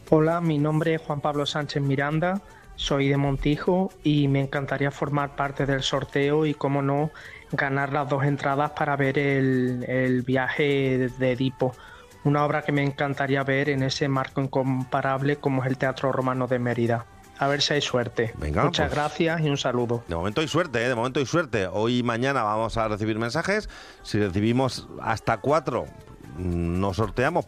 Hola, mi nombre es Juan Pablo Sánchez Miranda, soy de Montijo y me encantaría formar parte del sorteo y, cómo no, ganar las dos entradas para ver el viaje de Edipo, una obra que me encantaría ver en ese marco incomparable como es el Teatro Romano de Mérida. A ver si hay suerte. Venga, Muchas pues gracias y un saludo. de momento hay suerte, ¿eh? De momento hay suerte. Hoy y mañana vamos a recibir mensajes. Si recibimos hasta 4, no sorteamos.